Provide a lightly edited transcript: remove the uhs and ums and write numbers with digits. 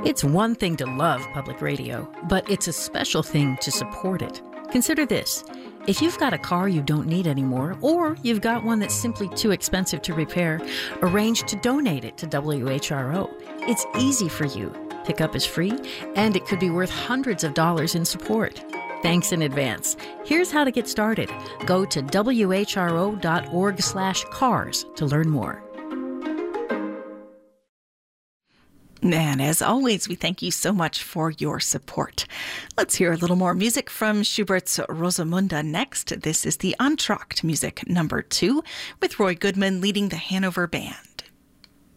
It's one thing to love public radio, but it's a special thing to support it. Consider this. If you've got a car you don't need anymore, or you've got one that's simply too expensive to repair, arrange to donate it to WHRO. It's easy for you. Pickup is free, and it could be worth hundreds of dollars in support. Thanks in advance. Here's how to get started. Go to whro.org/cars to learn more. And as always, we thank you so much for your support. Let's hear a little more music from Schubert's Rosamunde next. This is the Entr'acte Music number 2 with Roy Goodman leading the Hanover Band.